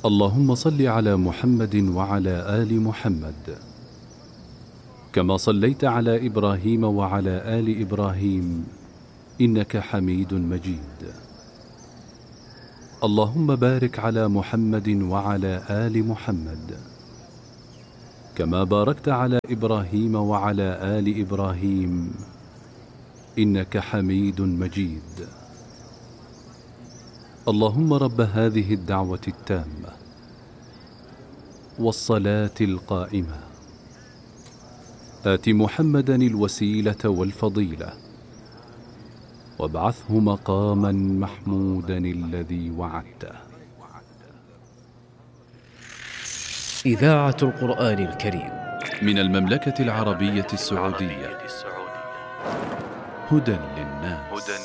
اللهم صل على محمد وعلى آل محمد كما صليت على إبراهيم وعلى آل إبراهيم إنك حميد مجيد. اللهم بارك على محمد وعلى آل محمد كما باركت على إبراهيم وعلى آل إبراهيم إنك حميد مجيد. اللهم رب هذه الدعوة التامة والصلاة القائمة آت محمدا الوسيلة والفضيلة وابعثه مقاما محمودا الذي وعدته. إذاعة القرآن الكريم من المملكة العربية السعودية. هدى للناس.